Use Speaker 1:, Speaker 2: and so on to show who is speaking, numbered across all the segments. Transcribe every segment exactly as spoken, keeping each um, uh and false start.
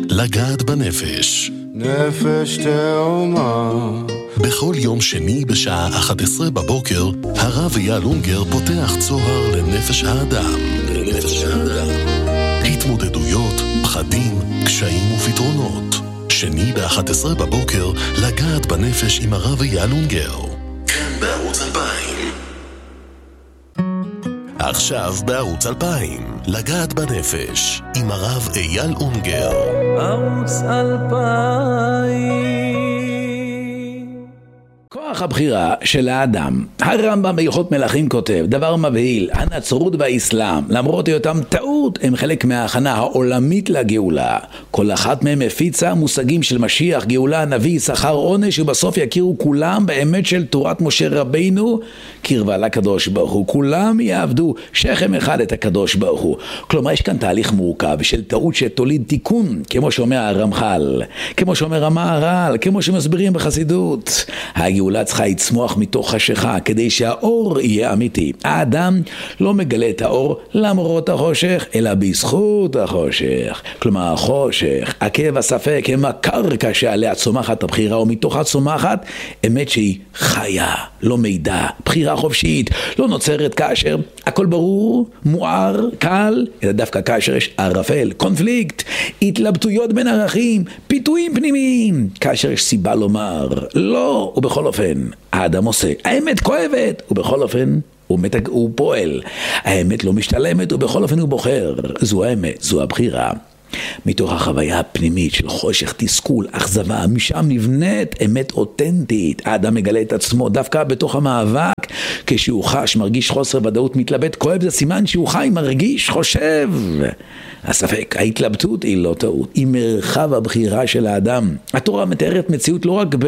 Speaker 1: לגעת בנפש.
Speaker 2: נפש תאומה.
Speaker 1: בכל יום שני בשעה אחת עשרה בבוקר, הרב אייל אונגר פותח צוהר לנפש האדם. לנפש האדם. התמודדויות, פחדים, קשיים ופתרונות. שני ב-אחת עשרה בבוקר, לגעת בנפש עם הרב אייל אונגר. כאן בערוץ אלפיים. עכשיו בערוץ אלפיים, לגעת בנפש עם הרב אייל אונגר.
Speaker 3: ערוץ אלפיים. כוח הבחירה של האדם. הרמב"ם בהלכות מלכים כותב, דבר מבהיל, הנצרות והאסלאם, למרות היותם טעות, הם חלק מההכנה העולמית לגאולה. כל אחת מהם מפיצה מושגים של משיח, גאולה, נביא, שכר, עונש, ובסוף יכירו כולם באמת של תורת משה רבינו, קרבה לקדוש ברוך הוא. כולם יעבדו שכם אחד את הקדוש ברוך הוא. כלומר, יש כאן תהליך מורכב של טעות שתוליד תיקון, כמו שאומר הרמח"ל, כמו שאומר המהר"ל, כמו שמסבירים בחסידות. הגאולה צריכה לצמוח מתוך חשיכה כדי שהאור יהיה אמיתי. האדם לא מגלה את האור למרות החושך, אלא בזכות החושך. כלומר, החושך, עקב הספק, הם הקרקע שעליה צומחת הבחירה, ומתוך הצומחת אמת שהיא חיה, לא מידע, בחירה חופשית, לא נוצרת כאשר הכל ברור, מואר, קל, אלא דווקא כאשר יש ערפל, קונפליקט, התלבטויות בין ערכים, פיתויים פנימיים, כאשר יש סיבה לומר לא, ובכל אופן האדם עושה, האמת כואבת, ובכל אופן הוא, מתג... הוא פועל, האמת לא משתלמת, ובכל אופן הוא בוחר. זו האמת, זו הבחירה. מתוך החוויה הפנימית של חושך, תסכול, אכזבה, משם נבנית אמת אותנטית. האדם מגלה את עצמו דווקא בתוך המאבק, כשהוא חש, מרגיש חוסר ודאות, מתלבט, כואב, זה סימן שהוא חי, מרגיש, חושב. הספק, ההתלבטות היא לא טעות, היא מרחב הבחירה של האדם. התורה מתארת מציאות לא רק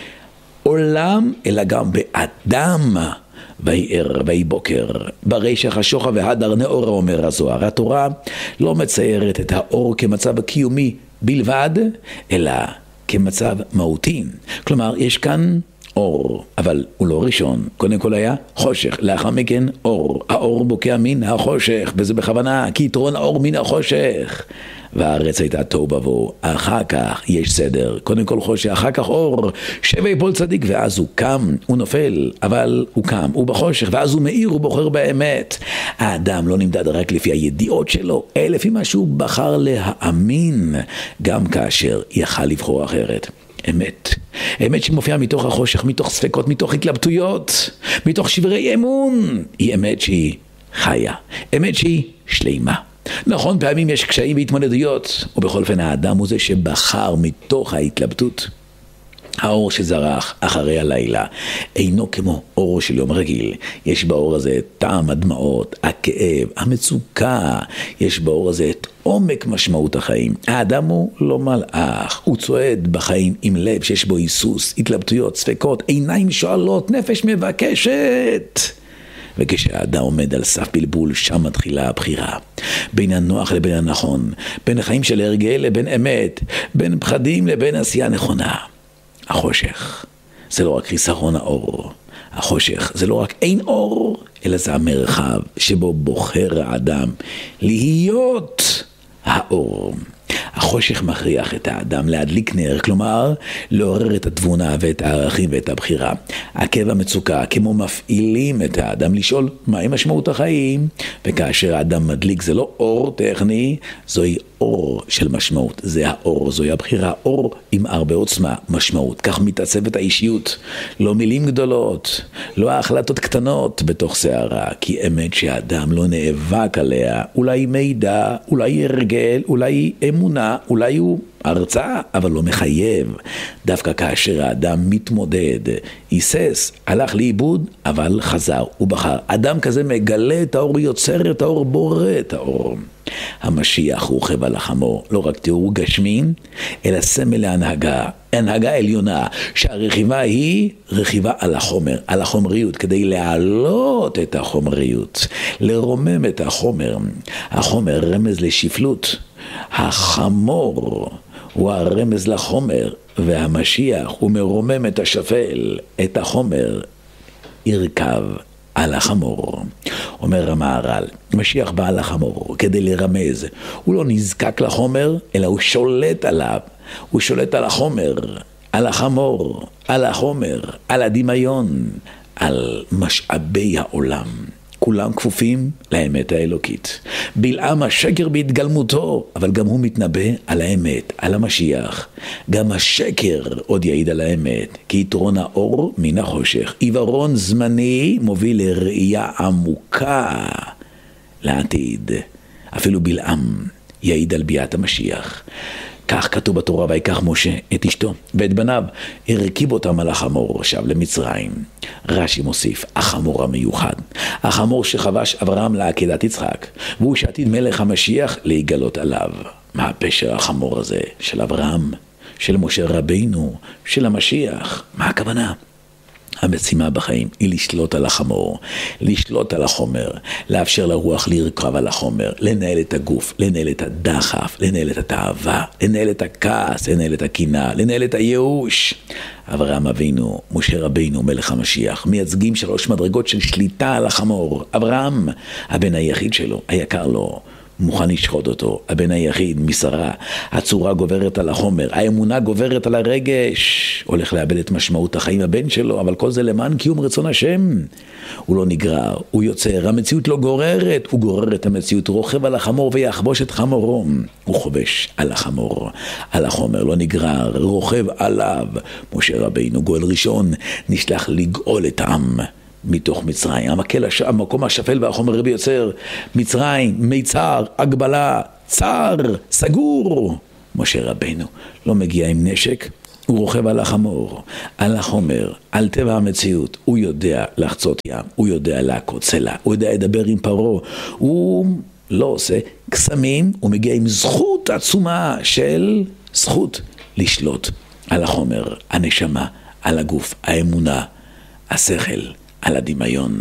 Speaker 3: בעולם, אלא גם באדם. ויהי ער ויהי בוקר, ברישא חשוכה והדר נאורה, אומר הזוהר. התורה לא מציירת את האור כמצב קיומי בלבד, אלא כמצב מהותי. כלומר, יש כאן אור, אבל הוא לא ראשון. קודם כל היה חושך, לאחר מכן אור. האור בוקע מן החושך, וזה בכוונה, כי יתרון האור מן החושך. והארץ הייתה תוהו ובוהו. אחר כך יש סדר, קודם כל חושך, אחר כך אור, שווה יפול צדיק, ואז הוא קם, הוא נופל, אבל הוא קם, הוא בחושך, ואז הוא מאיר, הוא בוחר באמת. האדם לא נמדד רק לפי הידיעות שלו, אלא לפי מה שהוא בחר להאמין, גם כאשר יכל לבחור אחרת. אמת, אמת שמופיעה מתוך החושך, מתוך ספקות, מתוך התלבטויות, מתוך שברי אמון, היא אמת שהיא חיה, אמת שהיא שלימה. נכון, פעמים יש קשיים והתמודדויות, ובכל אופן האדם הוא זה שבחר מתוך ההתלבטות. האור שזרח אחרי הלילה אינו כמו אור של יום רגיל. יש באור הזה את טעם הדמעות, הכאב, המצוקה. יש באור הזה את עומק משמעות החיים. האדם הוא לא מלאך, הוא צועד בחיים עם לב שיש בו היסוס, התלבטויות, ספקות, עיניים שואלות, נפש מבקשת. וכשהאדם עומד על סף בלבול, שם מתחילה הבחירה. בין הנוח לבין הנכון, בין החיים של הרגל לבין אמת, בין פחדים לבין עשייה נכונה. החושך זה לא רק חיסרון האור. החושך זה לא רק אין אור, אלא זה המרחב שבו בוחר האדם להיות האור. החושך מכריח את האדם להדליק נר, כלומר לעורר את התבונה ואת הערכים ואת הבחירה. עקב המצוקה כמו מפעילים את האדם לשאול מהי משמעות החיים, וכאשר האדם מדליק זה לא אור טכני, זוהי אור של משמעות. זה האור, זוהי הבחירה, אור עם הרבה עוצמה, משמעות. כך מתעצבת האישיות, לא מילים גדולות, לא ההחלטות קטנות בתוך שערה, כי אמת שהאדם לא נאבק עליה, אולי מידע, אולי הרגל, אולי אמונה, אולי הוא הרצאה, אבל לא מחייב. דווקא כאשר האדם מתמודד, היסס, הלך לאיבוד, אבל חזר, הוא בחר. אדם כזה מגלה את האור, יוצר את האור, בורא את האור. המשיח רוכב על החמור, לא רק תיאור גשמי, אלא סמל להנהגה, הנהגה עליונה, שהרכיבה היא רכיבה על החומר, על החומריות, כדי להעלות את החומריות, לרומם את החומר. החומר רמז לשפלות, החמור הוא הרמז לחומר, והמשיח הוא מרומם את השפל, את החומר, ירכב על החמור. אומר המהר"ל, משיח בא על החמור כדי לרמז, הוא לא נזקק לחומר, אלא הוא שולט עליו, הוא שולט על החומר, על החמור, על החומר, על הדמיון, על משאבי העולם. כולם כפופים לאמת האלוקית. בלעם השקר בהתגלמותו, אבל גם הוא מתנבא על האמת, על המשיח. גם השקר עוד יעיד על האמת, כי יתרון האור מן החושך. עיוורון זמני מוביל לראייה עמוקה לעתיד. אפילו בלעם יעיד על ביאת המשיח. כך כתוב בתורה, ויקח משה את אשתו ואת בניו, הרכיב אותם על החמור עכשיו למצרים. רש"י מוסיף, החמור המיוחד, החמור שחבש אברהם לעקדת יצחק, והוא שעתיד מלך המשיח להיגלות עליו. מה הפשר החמור הזה של אברהם, של משה רבינו, של המשיח? מה הכוונה? המשימה בחיים היא לשלוט על החמור, לשלוט על החומר, לאפשר לרוח לרכב על החומר, לנהל את הגוף, לנהל את הדחף, לנהל את התאווה, לנהל את הכעס, לנהל את הקנאה, לנהל את הייאוש. אברהם אבינו, משה רבינו, מלך המשיח, מייצגים שלוש מדרגות של שליטה על החמור. אברהם, הבן היחיד שלו, היקר לו, מוכן לשחוט אותו, הבן היחיד משרה, הצורה גוברת על החומר, האמונה גוברת על הרגש, הולך לאבד את משמעות החיים הבן שלו, אבל כל זה למען קיום רצון השם. הוא לא נגרר, הוא יוצר, המציאות לא גוררת, הוא גורר את המציאות, הוא רוכב על החמור ויחבוש את חמורו, הוא חובש על החמור, על החומר, לא נגרר, רוכב עליו. משה רבינו, גואל ראשון, נשלח לגאול את העם מתוך מצרים, המקל, המקום השפל והחומר ביוצר, מצרים, מיצר, הגבלה, צר, סגור. משה רבינו לא מגיע עם נשק, הוא רוכב על החמור, על החומר, על טבע המציאות. הוא יודע לחצות ים, הוא יודע להכות סלע, הוא יודע לדבר עם פרעה, הוא לא עושה קסמים, הוא מגיע עם זכות עצומה של זכות לשלוט על החומר, הנשמה, על הגוף, האמונה, השכל, על הדמיון.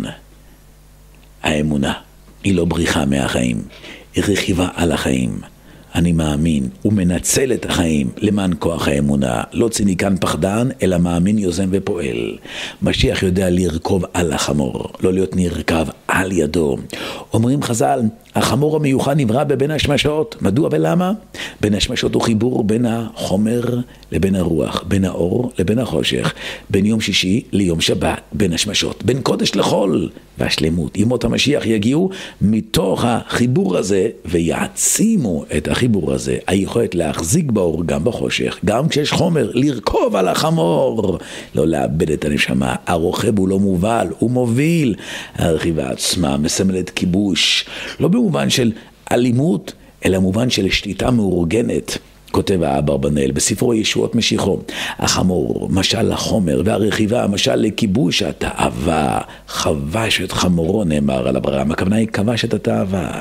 Speaker 3: האמונה היא לא בריחה מהחיים, היא רכיבה על החיים. אני מאמין, הוא מנצל את החיים למען כוח האמונה, לא ציניקן פחדן, אלא מאמין, יוזם ופועל. משיח יודע לרכוב על החמור, לא להיות נרכב על ידו. אומרים חז"ל, החמור המיוחד נברא בבין השמשות. מדוע ולמה? בין השמשות הוא חיבור בין החומר לבין הרוח, בין האור לבין החושך, בין יום שישי ליום שבת, בין השמשות, בין קודש לחול. והשלמות, ימות המשיח יגיעו מתוך החיבור הזה ויעצימו את החיבור הזה. היכולת להחזיק באור גם בחושך, גם כשיש חומר, לרכוב על החמור, לא לאבד את הנשמה. הרוכב הוא לא מובל, הוא מוביל. הרכיבה עצמה מסמלת כיבוש, לא במובן של אלימות, אלא במובן של שליטה מאורגנת. כותב האברבנאל בספרו ישועות משיחו, החמור משל לחומר, והרכיבה משל לכיבוש התאווה. חבש את חמורו, נאמר על אברהם, הכוונה היא כבש את התאווה,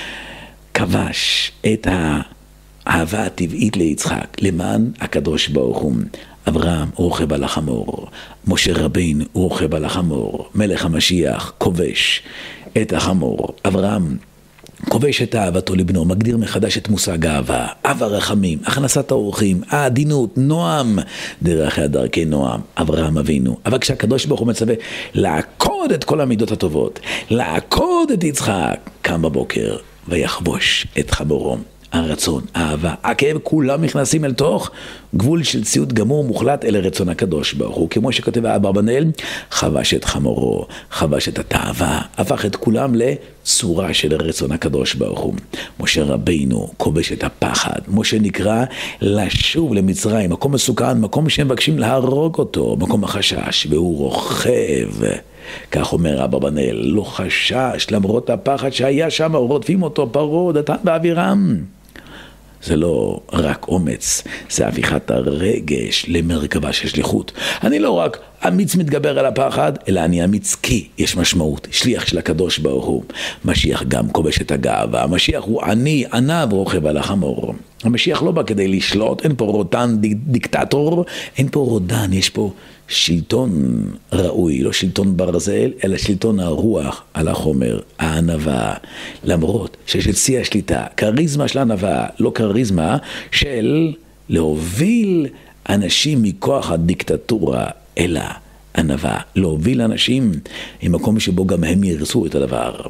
Speaker 3: כבש את האהבה הטבעית ליצחק למען הקדוש ברוך הוא. אברהם הוא רוכב על החמור, משה רבינו הוא רוכב על החמור, מלך המשיח כובש את החמור. אברהם כובש את אהבתו לבנו, מגדיר מחדש את מושג האהבה, אב הרחמים, הכנסת האורחים, העדינות, נועם, דרך דרכי נועם. אברהם אבינו, אבל כשהקדוש ברוך הוא מצווה לעקוד את כל המידות הטובות, לעקוד את יצחק, קם בבוקר ויחבוש את חמורו. הרצון, האהבה, הכאב, כולם נכנסים אל תוך גבול של ציות גמור מוחלט אל רצון הקדוש ברוך הוא. כמו שכותב האברבנאל, חבש את חמורו, חבש את התאווה, הפך את כולם לצורה של רצון הקדוש ברוך הוא. משה רבינו כובש את הפחד. משה נקרא לשוב למצרים, מקום מסוכן, מקום שהם מבקשים להרוג אותו, מקום החשש, והוא רוכב. כך אומר האברבנאל, לא חשש למרות הפחד שהיה שם, רודפים אותו פרעה, דתן ואבירם. זה לא רק אומץ, זה הפיכת הרגש למרכבה של שליחות. אני לא רק אמיץ מתגבר על הפחד, אלא אני אמיץ כי יש משמעות, שליח של הקדוש ברוך הוא. משיח גם כובש את הגאווה, המשיח הוא עני, עניו רוכב על החמור. המשיח לא בא כדי לשלוט, אין פה רודן דיקטטור, אין פה רודן, יש פה שלטון ראוי, לא שלטון ברזל, אלא שלטון הרוח על החומר, הענווה. למרות שיש את שיא השליטה, כריזמה של הענווה, לא כריזמה של להוביל אנשים מכוח הדיקטטורה, אלא ענווה, להוביל אנשים ממקום שבו גם הם ירצו את הדבר.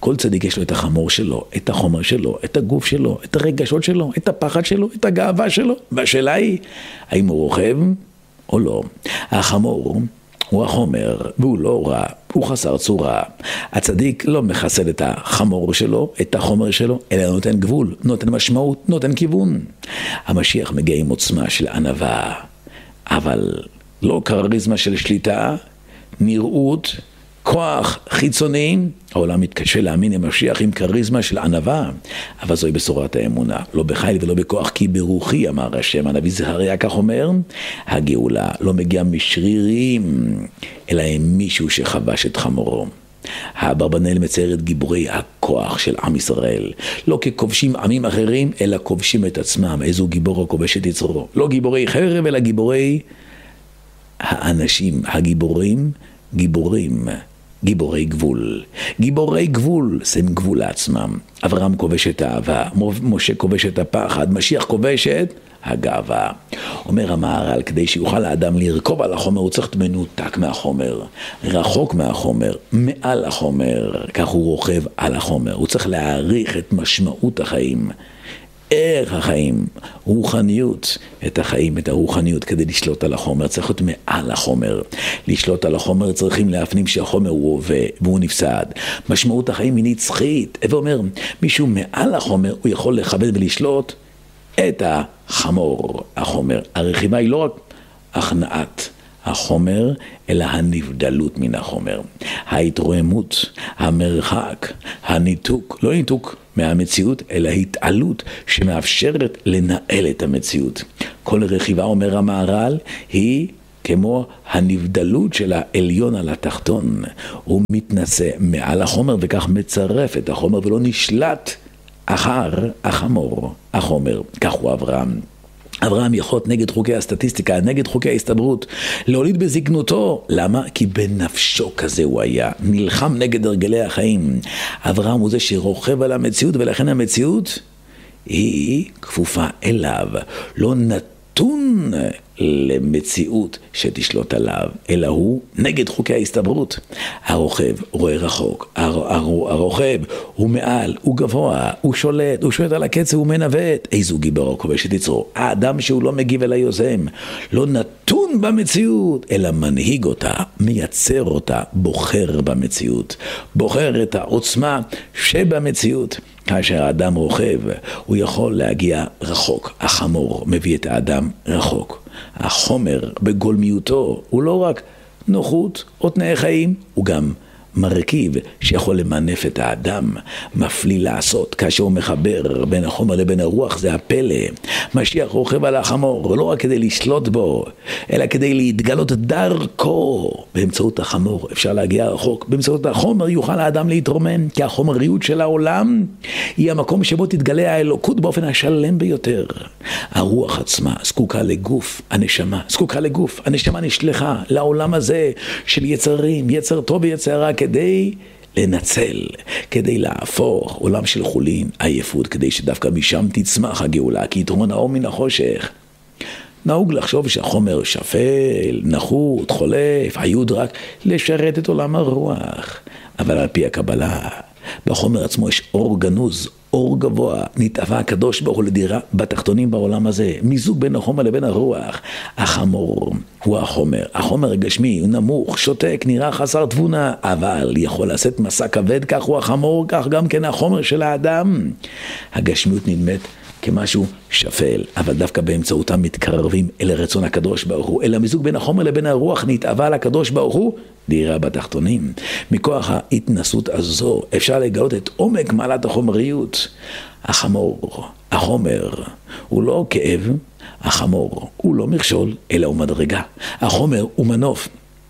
Speaker 3: כל צדיק יש לו את החמור שלו, את החומר שלו, את הגוף שלו, את הרגשות שלו, את הפחד שלו, את הגאווה שלו. והשאלה היא, האם הוא רוכב או לא? החמור הוא החומר, והוא לא רע, הוא חסר צורה. הצדיק לא מחסל את החמור שלו, את החומר שלו, אלא נותן גבול, נותן משמעות, נותן כיוון. המשיח מגיע עם עוצמה של ענווה, אבל לא כריזמה של שליטה, נראות, כוח חיצוני. העולם מתקשה להאמין למשיח עם כריזמה של ענווה, אבל זוהי בשורת האמונה, לא בחיל ולא בכוח, כי ברוחי, אמר השם. הנביא זכריה כך אומר, הגאולה לא מגיעה משרירים, אלא עם מישהו שחבש את חמורו. האברבנאל מצייר את גיבורי הכוח של עם ישראל, לא ככובשים עמים אחרים, אלא כובשים את עצמם. איזו גיבור הכובש את יצרו? לא גיבורי חרב, אלא גיבורי האנשים, הגיבורים, גיבורים, גיבורי גבול. גיבורי גבול שמים גבול לעצמם. אברהם כובש את האהבה, משה כובש את הפחד, משיח כובש את הגאווה. אומר המהר"ל, כדי שיוכל האדם לרכוב על החומר, הוא צריך להיות מנותק מהחומר, רחוק מהחומר, מעל החומר. כך הוא רוכב על החומר. הוא צריך להעריך את משמעות החיים, ערך החיים, רוחניות, את החיים, את הרוחניות. כדי לשלוט על החומר צריך להיות מעל החומר. לשלוט על החומר צריכים להפנים שהחומר הוא הווה והוא נפסד. משמעות החיים היא נצחית. ואומר, מישהו מעל החומר הוא יכול לכבד ולשלוט את החמור, החומר. הרכיבה היא לא רק הכנעת החומר, אלא הנבדלות מן החומר. ההתרוממות, המרחק, הניתוק, לא ניתוק מהמציאות, אלא התעלות שמאפשרת לנהל את המציאות. כל רכיבה, אומר המהר"ל, היא כמו הנבדלות של העליון על התחתון. הוא מתנשא מעל החומר וכך מצרף את החומר ולא נשלט אחר החמור, החומר. כך הוא אברהם. אברהם יכול נגד חוקי הסטטיסטיקה, נגד חוקי ההסתברות, להוליד בזקנותו. למה? כי בנפשו כזה הוא היה, נלחם נגד הרגלי החיים. אברהם הוא זה שרוכב על המציאות, ולכן המציאות היא כפופה אליו, לא נתון למציאות שתשלוט עליו, אלא הוא נגד חוקי ההסתברות. הרוכב רואה רחוק, הרוכב הוא מעל, הוא גבוה, הוא שולט, הוא שולט על הקצב, הוא מנווט. איזו גיבור כובש את יצרו. האדם שהוא לא מגיב אל היוזם, לא נתון במציאות, אלא מנהיג אותה, מייצר אותה, בוחר במציאות, בוחר את העוצמה שבמציאות. כאשר האדם רוכב, הוא יכול להגיע רחוק. החמור מביא את האדם רחוק. החומר בגולמיותו הוא לא רק נוחות או תנאי חיים, הוא גם מרכיב שיכול למנף את האדם, מפליא לעשות. כאשר הוא מחבר בין החומר לבין הרוח, זה הפלא. משיח רוכב על החמור, לא רק כדי לשלוט בו, אלא כדי להתגלות דרכו. באמצעות החמור אפשר להגיע רחוק, באמצעות החומר יוכל האדם להתרומם, כי החומריות של העולם היא המקום שבו תתגלה האלוקות באופן השלם ביותר. הרוח עצמה זקוקה לגוף, הנשמה זקוקה לגוף, הנשמה נשלחה לעולם הזה של יצרים, יצר טוב ויצר רע, כדי לנצל, כדי להפוך עולם של חולין, עייפות, כדי שדווקא משם תצמח הגאולה, כי יתרון האור מן החושך. נהוג לחשוב שהחומר שפל, נחות, חולף, היוד רק לשרת את עולם הרוח. אבל על פי הקבלה, בחומר עצמו יש אור גנוז, אור גבוה, נתאווה הקדוש ברוך הוא לדירה בתחתונים בעולם הזה, מיזוג בין החומר לבין הרוח. החמור הוא החומר, החומר הגשמי הוא נמוך, שותק, נראה חסר תבונה, אבל יכול לעשות מסע כבד. כך הוא החמור, כך גם כן החומר של האדם. הגשמיות נדמת כמשהו שפל, אבל דווקא באמצעותם מתקרבים אל הרצון הקדוש ברוך הוא, אל המיזוג בין החומר לבין הרוח, נתאווה לקדוש ברוך הוא, דירה בתחתונים. מכוח ההתנסות הזו אפשר לגלות את עומק מעלת החומריות. החמור, החומר, הוא לא כאב, החמור הוא לא מכשול, אלא הוא מדרגה. החומר הוא מנוף.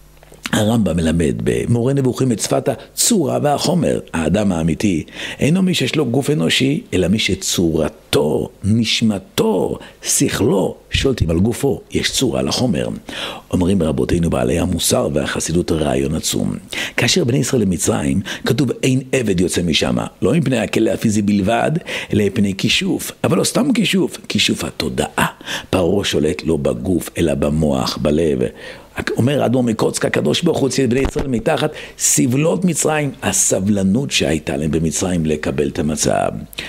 Speaker 3: הרמב"ם מלמד במורה נבוכים את שפת הצורה והחומר. האדם האמיתי אינו מי שיש לו גוף אנושי, אלא מי שצורתו, נשמתו, שכלו שולטים על גופו. יש צורה לחומר. אומרים רבותינו בעלי המוסר והחסידות רעיון עצום. כאשר בני ישראל למצרים, כתוב אין עבד יוצא משם, לא מפני הכלא הפיזי בלבד, אלא מפני כישוף. אבל לא סתם כישוף, כישוף התודעה. פרעה שולט לא בגוף אלא במוח, בלב. אומר אדמו"ר מקוצק, הקדוש ברוך הוא הוציא את בני ישראל מתחת סבלות מצרים, הסבלנות שהייתה להם במצרים לקבל את המצב.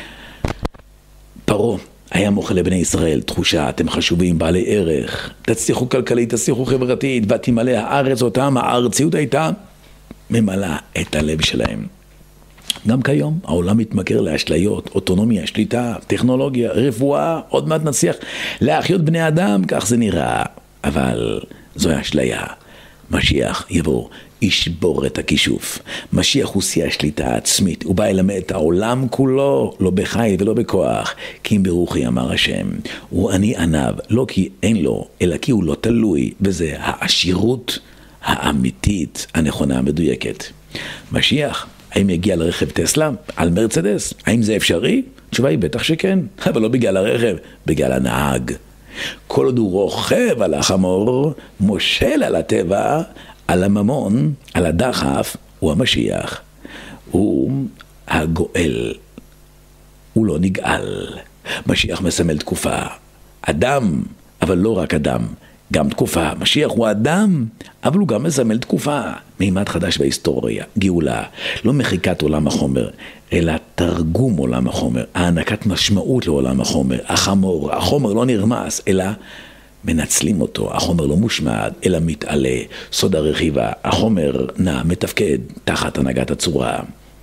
Speaker 3: פרעה היה מוכר לבני ישראל תחושה, אתם חשובים, בעלי ערך, תצליחו כלכלית, תצליחו חברתית, ותמלא הארץ אותם, הארציות הייתה ממלאה את הלב שלהם. גם כיום העולם מתמכר לאשליות, אוטונומיה, שליטה, טכנולוגיה, רפואה, עוד מעט נצליח להחיות בני אדם, כך זה נראה. אבל זו אשליה. משיח יבוא, ישבור את הכישוף. משיח הוא שיא השליטה העצמית, הוא בא ללמד את העולם כולו, לא בחי ולא בכוח. כי אם ברוחי אמר השם, הוא אני עניו, לא כי אין לו, אלא כי הוא לא תלוי, וזה העשירות האמיתית, הנכונה, המדויקת. משיח, האם יגיע לרכב טסלה, על מרצדס? האם זה אפשרי? תשובה היא בטח שכן, אבל לא בגלל הרכב, בגלל הנהג. כל עוד הוא רוכב על החמור, מושל על הטבע, על הממון, על הדחף, הוא המשיח. הוא הגואל. הוא לא נגאל. משיח מסמל תקופה. אדם, אבל לא רק אדם. גם תקופה. משיח הוא אדם, אבל הוא גם מסמל תקופה. מימד חדש בהיסטוריה, גאולה. לא מחיקת עולם החומר, אלא תרגום עולם החומר. הענקת משמעות לעולם החומר. החמור, החומר לא נרמס, אלא מנצלים אותו. החומר לא מושמד, אלא מתעלה. סוד הרכיבה. החומר נע, מתפקד, תחת הנהגת הצורה.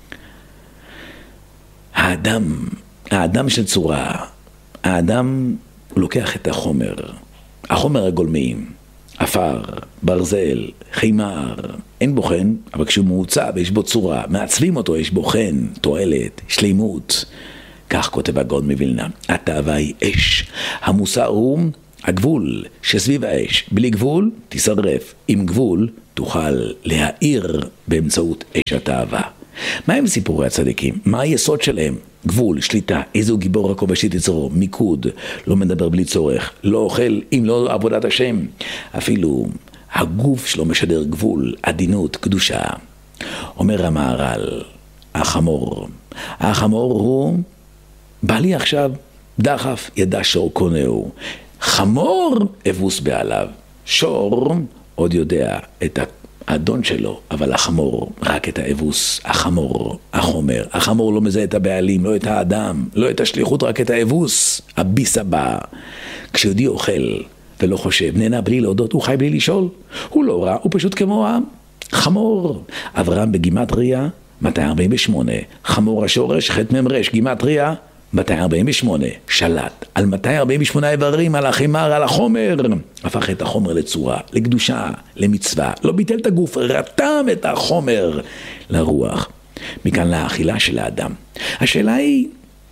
Speaker 3: האדם, האדם של צורה, האדם לוקח את החומר. החומר הגולמיים, אפר, ברזל, חימר, אין בו חן, אבל כשהוא מעוצב יש בו צורה, מעצבים אותו, יש בו חן, תועלת, שלימות. כך כותב הגאון מווילנה, התאווה היא אש. המוסר הוא הגבול שסביב האש. בלי גבול תשרף, עם גבול תוכל להאיר באמצעות אש התאווה. מה הם סיפורי הצדיקים? מה היסוד שלהם? גבול, שליטה, איזו גיבור הכובשית יצרו, מיקוד, לא מדבר בלי צורך, לא אוכל אם לא עבודת השם. אפילו הגוף שלו משדר גבול, עדינות, קדושה. אומר המהר"ל, החמור, החמור הוא, בא לי עכשיו דחף, ידע שור קונהו. חמור אבוס בעליו, שור עוד יודע את האדון שלו, אבל החמור רק את האבוס. החמור, החומר, החמור לא מזהה את הבעלים, לא את האדם, לא את השליחות, רק את האבוס, הביס הבא. כשיהודי אוכל ולא חושב, נהנה בלי להודות, הוא חי בלי לשאול, הוא לא רע, הוא פשוט כמו העם. חמור, אברהם בגימטריה מאתיים ארבעים ושמונה, חמור השורש ח' מ' ר' גימטריה מאתיים ארבעים ושמונה, שלט על מאתיים ארבעים ושמונה איברים, על החימר, על החומר, הפך את החומר לצורה, לקדושה, למצווה, לא ביטל את הגוף, רתם את החומר לרוח. מכאן לאכילה של האדם. השאלה היא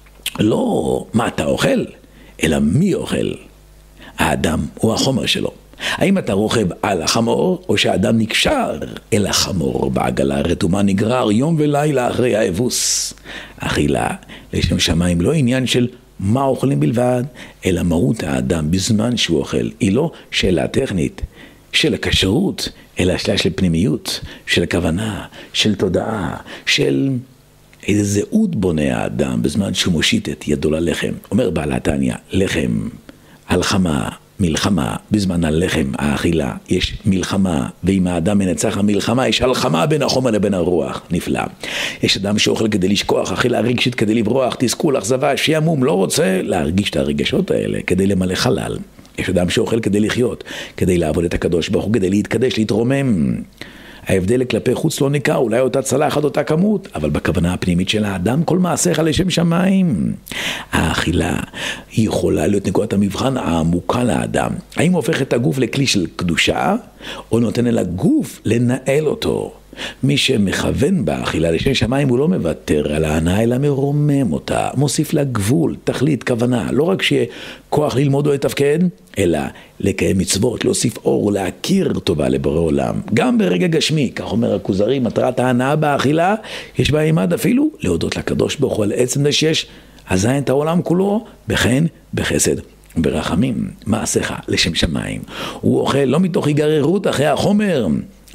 Speaker 3: לא מה אתה אוכל, אלא מי אוכל. האדם הוא החומר שלו. האם אתה רוכב על החמור, או שהאדם נקשר אל החמור בעגלה רתומה, נגרר יום ולילה אחרי האבוס. אכילה לשם שמיים לא עניין של מה אוכלים בלבד, אלא מהות האדם בזמן שהוא אוכל. היא לא שאלה טכנית של הכשרות, אלא שאלה של פנימיות, של כוונה, של תודעה, של איזה זהות בונה האדם בזמן שהוא מושיט את ידו ללחם. אומר בעל התניא, לחם על חמה, מלחמה, בזמן הלחם, האכילה, יש מלחמה, ואם האדם מנצח המלחמה, יש הלחמה בין החומר לבין הרוח, נפלא. יש אדם שאוכל כדי לשכוח, אכילה רגשית כדי לברוח, תסכול, אכזבה, שיעמום, לא רוצה להרגיש את הרגשות האלה, כדי למלא חלל. יש אדם שאוכל כדי לחיות, כדי לעבוד את הקדוש ברוך הוא, כדי להתקדש, להתרומם. ההבדל כלפי חוץ לא ניכר, אולי אותה צלחת, אותה כמות, אבל בכוונה הפנימית של האדם, כל מעשיך לשם שמיים. האכילה היא יכולה להיות נקודת המבחן העמוקה לאדם. האם הוא הופך את הגוף לכלי של קדושה, או נותן אל הגוף לנהל אותו? מי שמכוון באכילה לשם שמיים הוא לא מוותר על ההנאה, אלא מרומם אותה, מוסיף לה גבול, תכלית, כוונה. לא רק שיהיה כוח ללמוד או לתפקד, אלא לקיים מצוות, להוסיף אור ולהכיר טובה לבורא עולם. גם ברגע גשמי, כך אומר הכוזרי, מטרת ההנאה באכילה, יש בה עימד אפילו להודות לקדוש ברוך הוא על עצם זה שיש, אזיין את העולם כולו, בחן, בחסד. ברחמים, מעשיך לשם שמיים. הוא אוכל לא מתוך היגררות אחרי החומר,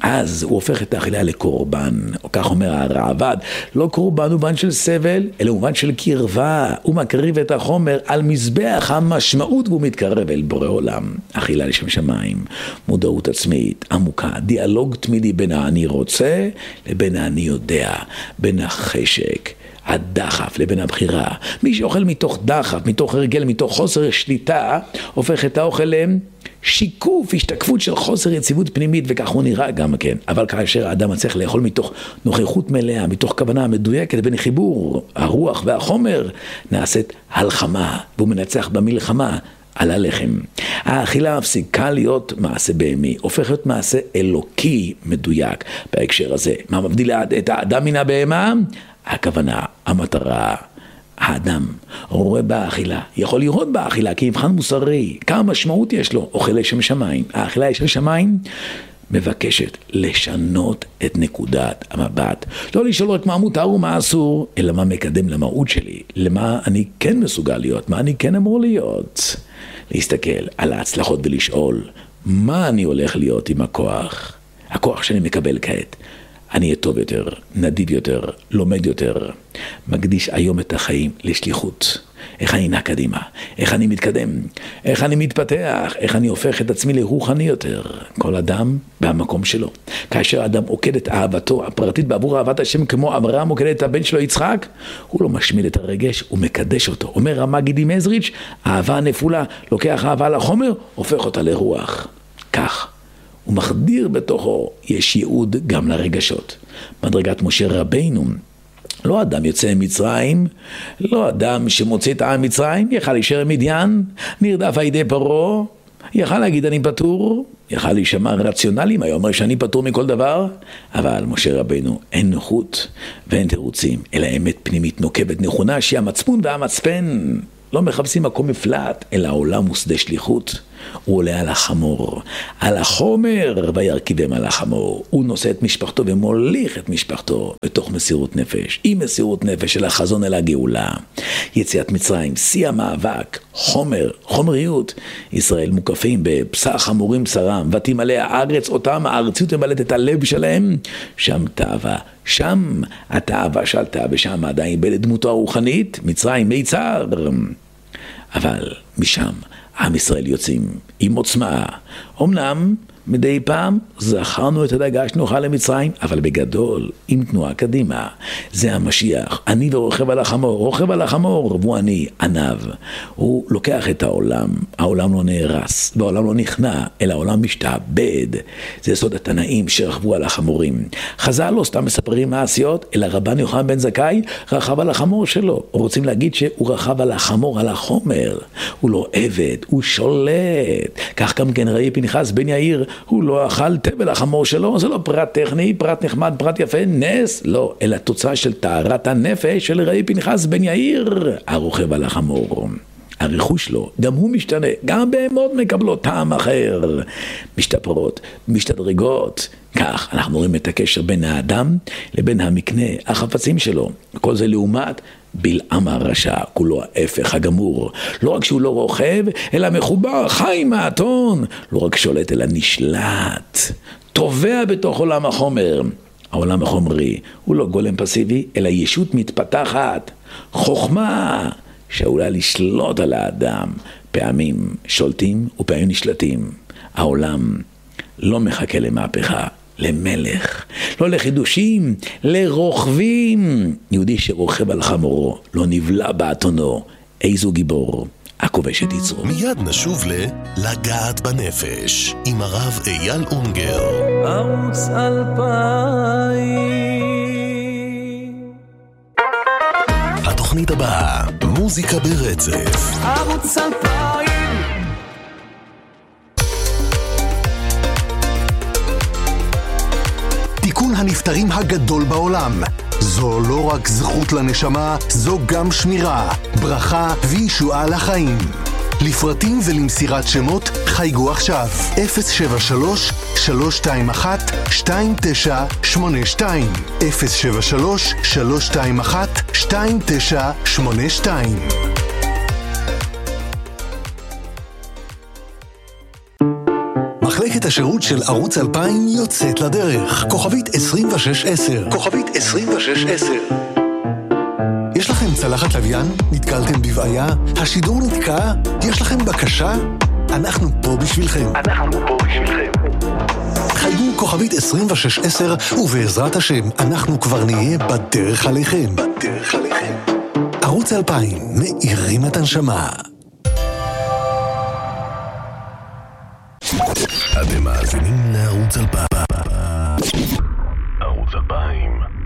Speaker 3: אז הוא הופך את האכילה לקורבן, או כך אומר הרעב"ד, לא קורבן במובן של סבל, אלא במובן של קרבה. הוא מקריב את החומר על מזבח המשמעות, והוא מתקרב אל בורא עולם. אכילה לשם שמיים, מודעות עצמית, עמוקה, דיאלוג תמידי בין האני רוצה לבין האני יודע, בין החשק, הדחף לבין הבחירה. מי שאוכל מתוך דחף, מתוך הרגל, מתוך חוסר שליטה, הופך את האוכל להם שיקוף, השתקפות של חוסר יציבות פנימית, וכך הוא נראה גם כן. אבל כאשר האדם מצליח לאכול מתוך נוכחות מלאה, מתוך כוונה מדויקת בין חיבור הרוח והחומר, נעשית הלחמה, והוא מנצח במלחמה על הלחם. האכילה מפסיקה להיות מעשה בהמי, הופך להיות מעשה אלוקי מדויק. בהקשר הזה, מה מבדיל את האדם מן הבהמה? הכוונה, המטרה. האדם רואה באכילה, יכול לראות באכילה כמבחן מוסרי, כמה משמעות יש לו, אוכל לשם שמיים. האכילה לשם שמיים מבקשת לשנות את נקודת המבט. לא לשאול רק מה מותר ומה אסור, אלא מה מקדם למהות שלי, למה אני כן מסוגל להיות, מה אני כן אמור להיות. להסתכל על ההצלחות ולשאול, מה אני הולך להיות עם הכוח? הכוח שאני מקבל כעת. אני אהיה טוב יותר, נדיב יותר, לומד יותר, מקדיש היום את החיים לשליחות. איך אני נע קדימה, איך אני מתקדם, איך אני מתפתח, איך אני הופך את עצמי לרוחני יותר. כל אדם במקום שלו. כאשר אדם עוקד את אהבתו הפרטית בעבור אהבת השם, כמו אברהם עוקד את הבן שלו יצחק, הוא לא משמיד את הרגש, הוא מקדש אותו. אומר המגיד מזריץ', אהבה נפולה, לוקח אהבה לחומר, הופך אותה לרוח. כך. הוא מחדיר בתוכו, יש ייעוד גם לרגשות. מדרגת משה רבינו, לא אדם יוצא ממצרים, לא אדם שמוצא את העם מצרים, יכל להישאר מדיין, נרדף על ידי פרעה, יכל להגיד אני פטור, יכל להישמע רציונליים, היה אומר שאני פטור מכל דבר, אבל משה רבינו אין נוחות ואין תירוצים, אלא אמת פנימית נוקבת נכונה, שהיא המצפון והמצפן. לא מחפשים מקום מפלט, אלא העולם הוא שדה שליחות. הוא עולה על החמור, על החומר, וירכיבם על החמור. הוא נושא את משפחתו ומוליך את משפחתו בתוך מסירות נפש. עם מסירות נפש של החזון אל הגאולה. יציאת מצרים, שיא המאבק, חומר, חומריות. ישראל מוקפים בבשר חמורים בשרם, ותמלא הארץ אותם, הארציות ממלאת את הלב שלהם. שם תאווה, שם התאווה שלתה, ושם עדיין איבד דמותו הרוחנית, מצרים מיצר. אבל משם עם ישראל יוצאים עם עוצמה. אמנם מדי פעם זכרנו את הדגה שנוכל למצרים, אבל בגדול, עם תנועה קדימה. זה המשיח, אני ורוכב על החמור, רוכב על החמור, והוא אני, עניו. הוא לוקח את העולם, העולם לא נהרס, והעולם לא נכנע, אלא העולם משתעבד. זה סוד התנאים שרכבו על החמורים. חז"ל לא סתם מספרים מעשיות, אלא רבן יוחנן בן זכאי רכב על החמור שלו. רוצים להגיד שהוא רכב על החמור, על החומר. הוא לא עבד, הוא שולט. כך גם כן ראי פנחס בן יאיר, הוא לא אכל תבל החמור שלו, זה לא פרט טכני, פרט נחמד, פרט יפה, נס, לא, אלא תוצאה של טהרת הנפש של ראי פנחס בן יאיר, הרוכב על החמור. הריחוש שלו, גם הוא משתנה, גם בהמות מקבלות טעם אחר, משתפרות, משתדרגות. כך אנחנו רואים את הקשר בין האדם לבין המקנה, החפצים שלו. כל זה לעומת בלעם הרשע, כולו ההפך הגמור. לא רק שהוא לא רוכב, אלא מחובר, חי מהאתון. לא רק שולט, אלא נשלט. טובע בתוך עולם החומר. העולם החומרי הוא לא גולם פסיבי, אלא ישות מתפתחת. חוכמה שאולי לשלוט על האדם. פעמים שולטים ופעמים נשלטים. העולם לא מחכה למהפכה, למלך, לא לחידושים, לרוכבים. יהודי שרוכב על חמורו, לא נבלע באתונו. איזו גיבור, הכובש את יצרו.
Speaker 1: מיד נשוב ל... לגעת בנפש, עם הרב אייל אונגר.
Speaker 4: ערוץ אלפיים.
Speaker 1: התוכנית הבאה, מוזיקה ברצף.
Speaker 4: ערוץ אלפיים.
Speaker 5: תיקון הנפטרים הגדול בעולם. זו לא רק זכות לנשמה, זו גם שמירה, ברכה וישועה לחיים. לפרטים ולמסירת שמות חייגו עכשיו אפס שבע שלוש שלוש שתיים אחת שתיים תשע שמונה שתיים אפס שבע שלוש שלוש שתיים אחת שתיים תשע שמונה שתיים. מחלקת השירות של ערוץ אלפיים יוצאת לדרך. כוכבית עשרים ושש עשר. כוכבית עשרים ושש עשר. יש לכם צלחת לוויין? נתקלתם בבעיה? השידור נתקע? יש לכם בקשה? אנחנו פה בשבילכם. אנחנו פה בשבילכם. חייגו כוכבית עשרים ושש עשר, ובעזרת השם אנחנו כבר נהיה בדרך עליכם. בדרך עליכם. ערוץ אלפיים, מאירים את הנשמה.
Speaker 1: אתם מאזינים לערוץ אלפיים. ערוץ אלפיים.